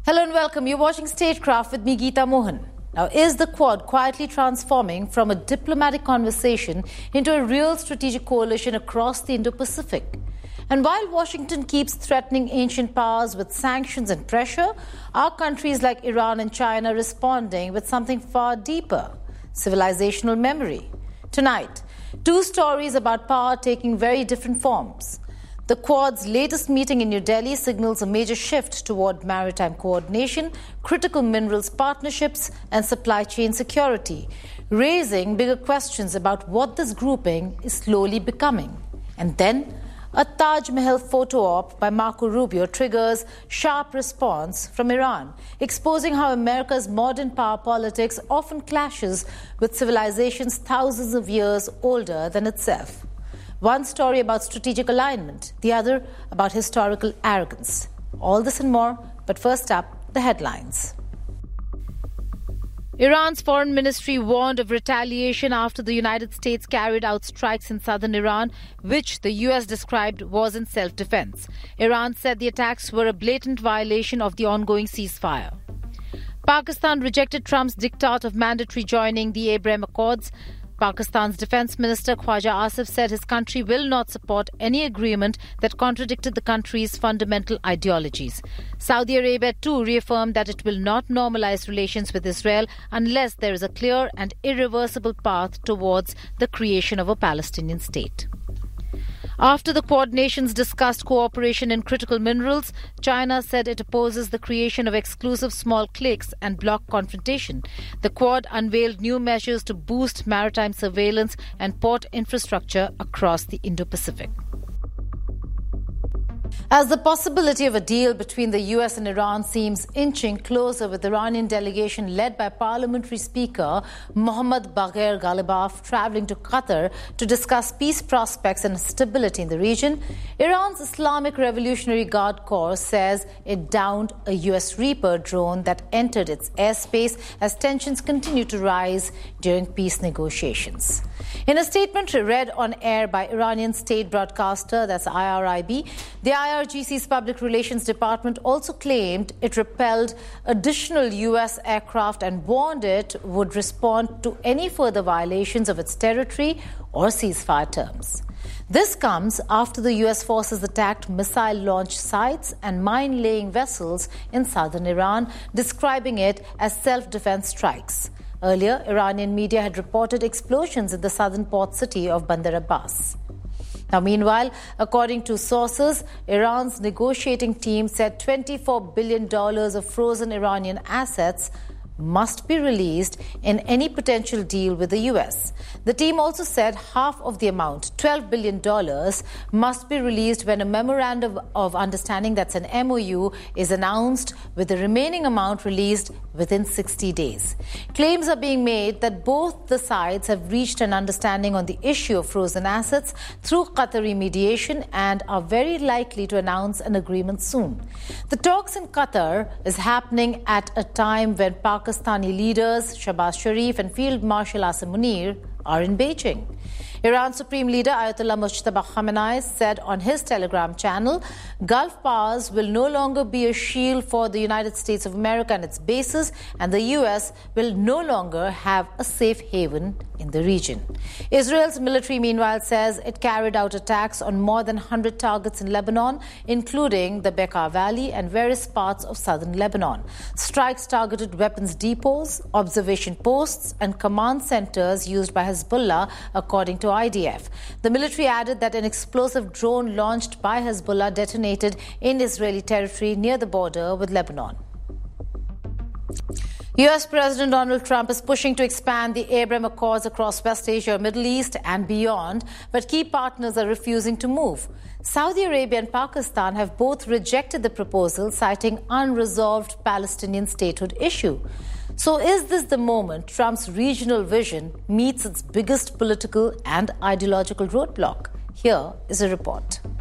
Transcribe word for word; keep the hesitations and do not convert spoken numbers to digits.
Hello and welcome. You're watching Statecraft with me, Geeta Mohan. Now, is the Quad quietly transforming from a diplomatic conversation into a real strategic coalition across the Indo-Pacific? And while Washington keeps threatening ancient powers with sanctions and pressure, are countries like Iran and China responding with something far deeper, civilizational memory? Tonight, two stories about power taking very different forms. The Quad's latest meeting in New Delhi signals a major shift toward maritime coordination, critical minerals partnerships, and supply chain security, raising bigger questions about what this grouping is slowly becoming. And then, a Taj Mahal photo op by Marco Rubio triggers sharp response from Iran, exposing how America's modern power politics often clashes with civilizations thousands of years older than itself. One story about strategic alignment, the other about historical arrogance. All this and more, but first up, the headlines. Iran's foreign ministry warned of retaliation after the United States carried out strikes in southern Iran, which the U S described was in self-defense. Iran said the attacks were a blatant violation of the ongoing ceasefire. Pakistan rejected Trump's diktat of mandatory joining the Abraham Accords. Pakistan's Defence Minister Khwaja Asif said his country will not support any agreement that contradicted the country's fundamental ideologies. Saudi Arabia too reaffirmed that it will not normalize relations with Israel unless there is a clear and irreversible path towards the creation of a Palestinian state. After the Quad nations discussed cooperation in critical minerals, China said it opposes the creation of exclusive small cliques and bloc confrontation. The Quad unveiled new measures to boost maritime surveillance and port infrastructure across the Indo-Pacific. As the possibility of a deal between the U S and Iran seems inching closer, with the Iranian delegation led by Parliamentary Speaker Mohammad Bagher Ghalibaf traveling to Qatar to discuss peace prospects and stability in the region, Iran's Islamic Revolutionary Guard Corps says it downed a U S Reaper drone that entered its airspace as tensions continue to rise during peace negotiations. In a statement read on air by Iranian state broadcaster, that's I R I B, the I R G C's Public Relations Department also claimed it repelled additional U S aircraft and warned it would respond to any further violations of its territory or ceasefire terms. This comes after the U S forces attacked missile launch sites and mine-laying vessels in southern Iran, describing it as self-defense strikes. Earlier, Iranian media had reported explosions in the southern port city of Bandar Abbas. Now, meanwhile, according to sources, Iran's negotiating team said twenty-four billion dollars of frozen Iranian assets must be released in any potential deal with the U S. The team also said half of the amount, twelve billion dollars, must be released when a memorandum of understanding, that's an M O U, is announced, with the remaining amount released within sixty days. Claims are being made that both the sides have reached an understanding on the issue of frozen assets through Qatari mediation and are very likely to announce an agreement soon. The talks in Qatar is happening at a time when Pakistani leaders Shahbaz Sharif and Field Marshal Asim Munir are in Beijing. Iran's Supreme Leader Ayatollah Mujtaba Khamenei said on his Telegram channel, Gulf powers will no longer be a shield for the United States of America and its bases, and the U S will no longer have a safe haven in the region. Israel's military, meanwhile, says it carried out attacks on more than one hundred targets in Lebanon, including the Bekaa Valley and various parts of southern Lebanon. Strikes targeted weapons depots, observation posts, and command centers used by Hezbollah, according to I D F. The military added that an explosive drone launched by Hezbollah detonated in Israeli territory near the border with Lebanon. U S President Donald Trump is pushing to expand the Abraham Accords across West Asia, Middle East and beyond, but key partners are refusing to move. Saudi Arabia and Pakistan have both rejected the proposal, citing unresolved Palestinian statehood issue. So is this the moment Trump's regional vision meets its biggest political and ideological roadblock? Here is a report.